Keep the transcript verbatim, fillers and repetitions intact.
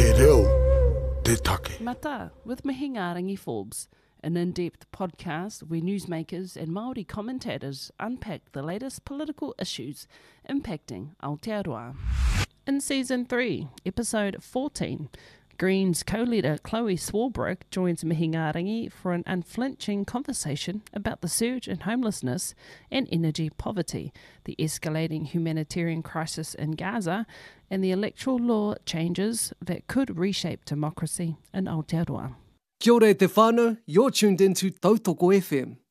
Te reo, te take. Mata, with Mihingarangi Forbes, an in-depth podcast where newsmakers and Māori commentators unpack the latest political issues impacting Aotearoa. In Season three, Episode fourteen, Greens co-leader Chloe Swarbrick joins Mihingarangi for an unflinching conversation about the surge in homelessness and energy poverty, the escalating humanitarian crisis in Gaza, and the electoral law changes that could reshape democracy in Aotearoa. Kia ora e te whānau, you're tuned into Tautoko F M.